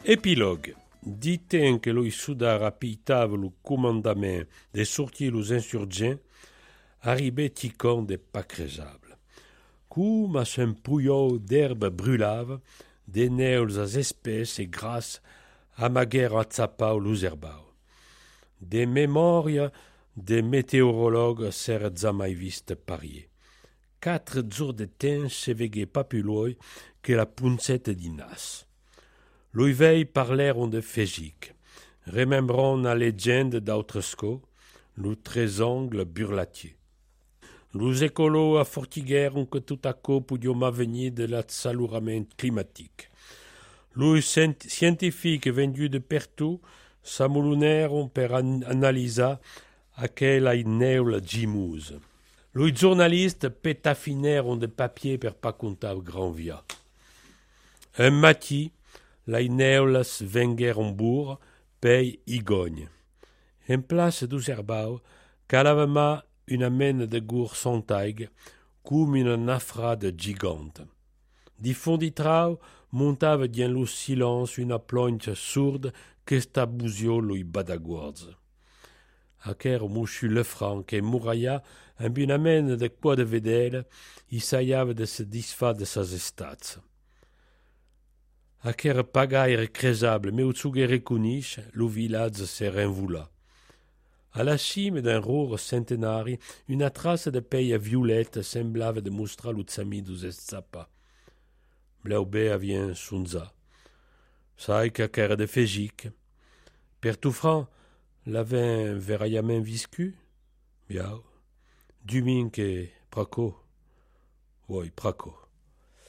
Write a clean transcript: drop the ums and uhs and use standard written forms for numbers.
Épilogue. Dit-en que lo souda rapitava le commandament de sortir los insurgents, arribait ticon de pas crésable. Comme à un pouillot d'herbe brûlave, des neuls as espèces et grasses amaguèrent atzapau los herbau. Des mémoria de météorologues s'èrent jamais vist parier. 4 jours de temps se veguait pas plus loin que la puncette d'inas. Lui veille parlèrent de Fégique, remembrant la légende d'Autresco, le trésongle burlatier. Los écolos affortiguèrent que tout à coup poudiom venir de l'assalurament climatique. Les scientifiques venus de partout s'amoulunèrent per analyser aquella neula gimuse. Les journalistes pétafinèrent de papier per pas comptar grand via. Un matin, les neules venguèrent bourg, pei igogne. En place dos herbau, calavama une mène de gour sontaig, comme une nafrade gigante. Di fond di trau montava dien lo silence une plonge sourde que stabusio lui badaguards. Aquer mouchu Lefranc et Mouraya, un une mène de quoi de vedel, i saiava de se disfa de sas estats. Aquer pagaire crésable, mais au-tsugue reconiche, le village se renvoula. À la cime d'un roure centenari, une trace de paille violette semblava de mostrar l'utsami dos estzapa. Blaubé avien sunza. Sai qu'aquer de Fégique. Per tout franc, l'avait veraiament viscu? Biau. Dumin que praco. Oui, praco.